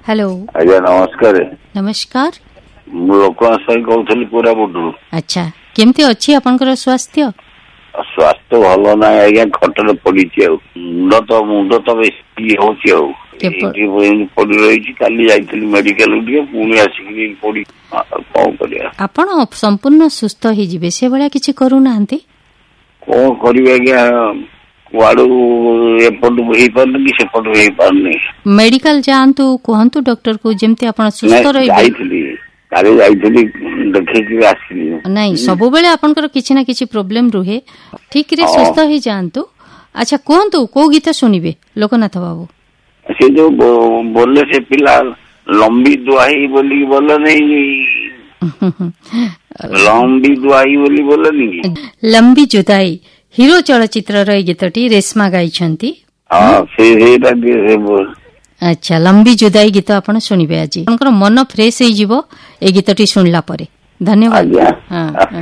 Hello आज्ञा नमस्कार। नमस्कार लोकनाथ साई कहूली कोरापुट। अच्छा केमती अच्छी आपनकर स्वास्थ्य? स्वास्थ्य भल ना आज्ञा खटर पड़ी मुंड तो बेसी पड़ी रही काली जाइली मेडिकल पुणी आसिक पड़ी कौन कर आपण संपूर्ण सुस्थ हो से भाया किसी करूना कौन कर आज्ञा वाड़ू एपट हो पार कि सेपट हो पारनी मेडिकल जातु कहतु डॉक्टर को जमती आप सुस्थ रही नहीं सब बेले आपनकर किछि ना किछि प्रॉब्लम रुहे ठीक रे सुस्थ ही जानतु। अच्छा कहतु को गीत सुनिबे लोकनाथ बाबू? से जो बोले से पिला लंबी दुआई बोली बोला नहीं लंबी दुआई बोली बोला नहीं लंबी जुदाई हिरो चलचित्र गीतटी रेशमा गाई। अच्छा लंबी जुदाई गीत आपण सुनिबे आज मन फ्रेश हो ए गीतटी सुनला परे। धन्यवाद।